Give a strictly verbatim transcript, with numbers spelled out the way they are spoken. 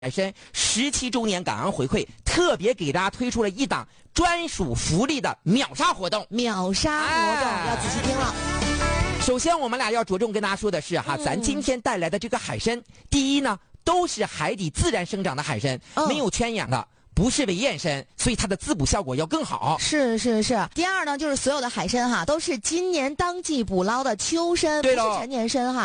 海参十七周年感恩回馈，特别给大家推出了一档专属福利的秒杀活动。 秒杀活动、哎、要仔细听了。 首先我们俩要着重跟大家说的是哈、嗯，咱今天带来的这个海参，第一呢都是海底自然生长的海参、嗯、没有圈养的，不是为验参，所以它的滋补效果要更好。 是是是。第二呢，就是所有的海参哈都是今年当季捕捞的秋参，不是陈年参哈。